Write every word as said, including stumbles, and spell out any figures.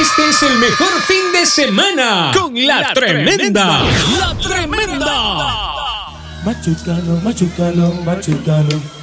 Este es el mejor fin de semana con La, la tremenda. tremenda. La Tremenda. Machucalo, machucalo, machucalo.